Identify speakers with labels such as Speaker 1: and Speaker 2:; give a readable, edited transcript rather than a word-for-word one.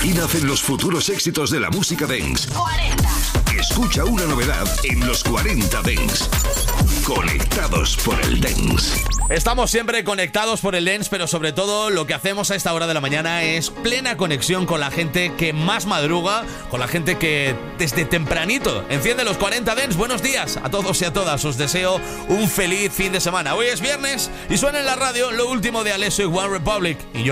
Speaker 1: Aquí nacen los futuros éxitos de la música dance.
Speaker 2: 40.
Speaker 1: Escucha una novedad en los 40 Dance. Conectados por el dance.
Speaker 3: Estamos siempre conectados por el dance, pero sobre todo lo que hacemos a esta hora de la mañana es plena conexión con la gente que más madruga, con la gente que desde tempranito enciende los 40 Dance. Buenos días a todos y a todas. Os deseo un feliz fin de semana. Hoy es viernes y suena en la radio lo último de Alesso y One Republic. Y yo